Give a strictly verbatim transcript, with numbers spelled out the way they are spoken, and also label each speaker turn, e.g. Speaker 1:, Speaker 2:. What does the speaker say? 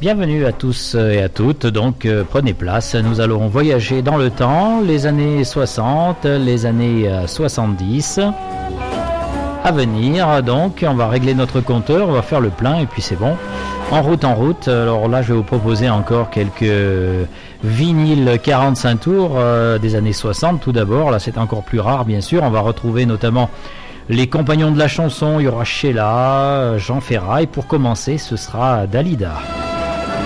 Speaker 1: Bienvenue à tous et à toutes, donc euh, prenez place, nous allons voyager dans le temps, les années soixante, les années euh, soixante-dix, à venir, donc on va régler notre compteur, on va faire le plein et puis c'est bon, en route en route. Alors là je vais vous proposer encore quelques vinyles quarante-cinq tours euh, des années soixante tout d'abord, là c'est encore plus rare bien sûr, on va retrouver notamment les compagnons de la chanson, il y aura Sheila, Jean Ferrat et pour commencer ce sera Dalida.